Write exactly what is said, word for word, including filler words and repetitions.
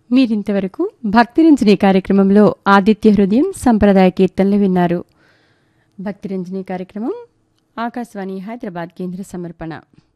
మీరింతవరకు భక్తిరంజని కార్యక్రమంలో ఆదిత్య హృదయం సంప్రదాయ కీర్తనలు విన్నారు. భక్తిరంజని కార్యక్రమం ఆకాశవాణి హైదరాబాద్ కేంద్ర సమర్పణ.